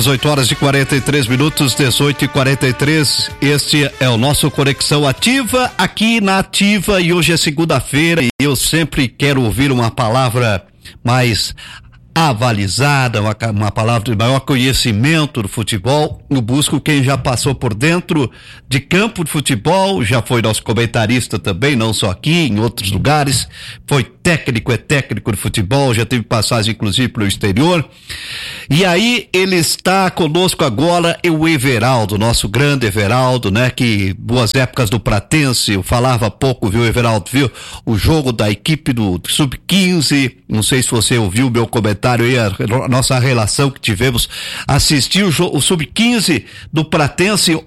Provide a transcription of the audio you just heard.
18 horas e 43 minutos, 18h43. Este é o nosso Conexão Ativa, aqui na Ativa, e hoje é segunda-feira e eu sempre quero ouvir uma palavra mais avalizada, uma palavra de maior conhecimento do futebol. Eu busco quem já passou por dentro de campo de futebol, já foi nosso comentarista também, não só aqui, em outros lugares, foi técnico, é técnico de futebol, já teve passagem inclusive pelo exterior. E aí ele está conosco agora, o Everaldo, nosso grande Everaldo, né, que boas épocas do Pratense, eu falava pouco, viu, Everaldo, viu, o jogo da equipe do Sub-15, não sei se você ouviu o meu comentário aí, a nossa relação que tivemos, assistiu o Sub-15 do Pratense